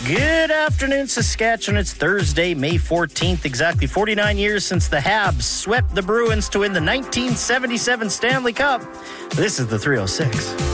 Good afternoon, Saskatchewan. It's Thursday, May 14th, exactly 49 years since the Habs swept the Bruins to win the 1977 Stanley Cup. This is the 306.